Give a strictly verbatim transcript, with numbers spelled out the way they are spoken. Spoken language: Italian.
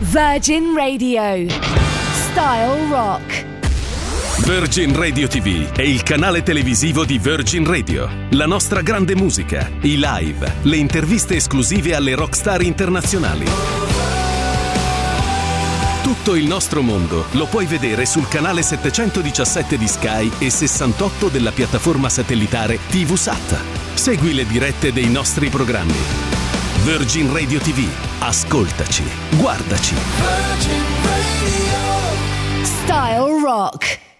Virgin Radio. Style Rock. Virgin Radio ti vu è il canale televisivo di Virgin Radio. La nostra grande musica, i live, le interviste esclusive alle rockstar internazionali. Tutto il nostro mondo lo puoi vedere sul canale settecentodiciassette di Sky e sessantotto della piattaforma satellitare TVSat. Segui le dirette dei nostri programmi. Virgin Radio ti vu. Ascoltaci, guardaci. Style Rock.